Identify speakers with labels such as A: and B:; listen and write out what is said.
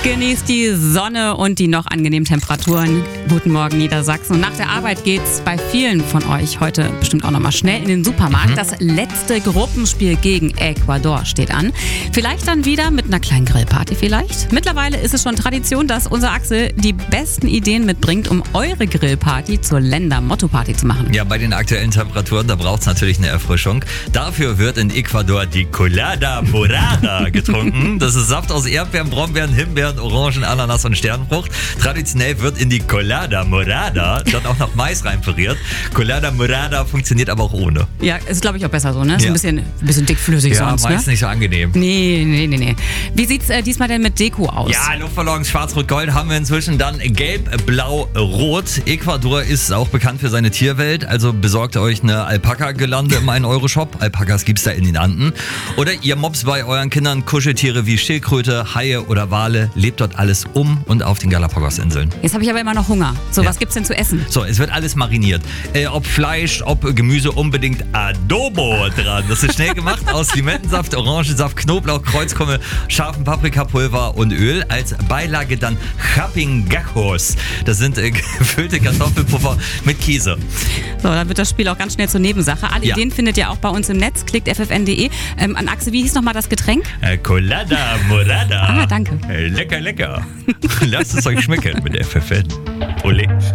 A: Genießt die Sonne und die noch angenehmen Temperaturen. Guten Morgen, Niedersachsen. Und nach der Arbeit geht's bei vielen von euch heute bestimmt auch nochmal schnell in den Supermarkt. Das letzte Gruppenspiel gegen Ecuador steht an. Vielleicht dann wieder mit einer kleinen Grillparty vielleicht. Mittlerweile ist es schon Tradition, dass unser Axel die besten Ideen mitbringt, um eure Grillparty zur Länder-Motto-Party zu machen.
B: Ja, bei den aktuellen Temperaturen, da braucht es natürlich eine Erfrischung. Dafür wird in Ecuador die Colada Morada getrunken. Das ist Saft aus Erdbeeren, Brombeeren, Himbeeren, Orangen, Ananas und Sternfrucht. Traditionell wird in die Colada Morada dann auch noch Mais reinpüriert. Colada Morada funktioniert aber auch ohne.
A: Ja, ist glaube ich auch besser so, ne? Ist
B: Ja.
A: ein bisschen dickflüssig
B: Ja,
A: sonst,
B: Mais
A: ne?
B: nicht so angenehm.
A: Nee. Wie sieht's diesmal denn mit Deko aus?
B: Ja, Luftballons schwarz-rot-gold haben wir inzwischen dann gelb, blau, rot. Ecuador ist auch bekannt für seine Tierwelt, also besorgt euch eine Alpaka-Gelande im 1-Euro-Shop. Alpakas gibt's da in den Anden. Oder ihr mobst bei euren Kindern Kuscheltiere wie Schildkröte, Haie oder Wale. Lebt dort alles um und auf den Galapagos-Inseln.
A: Jetzt habe ich aber immer noch Hunger. So,
B: Ja.
A: was gibt's denn zu essen?
B: So, es wird alles mariniert. Ob Fleisch, ob Gemüse, unbedingt Adobo dran. Das ist schnell gemacht aus Limettensaft, Orangensaft, Knoblauch, Kreuzkümmel, scharfem Paprikapulver und Öl. Als Beilage dann Chapingajos. Das sind gefüllte Kartoffelpuffer mit Käse.
A: So, dann wird das Spiel auch ganz schnell zur Nebensache. Alle
B: Ja.
A: Ideen findet ihr auch bei uns im Netz. Klickt ffn.de. An Axel, wie hieß nochmal das Getränk?
B: Colada Morada.
A: Danke.
B: Lecker, lecker. Lasst es euch schmecken mit FFN. Ole.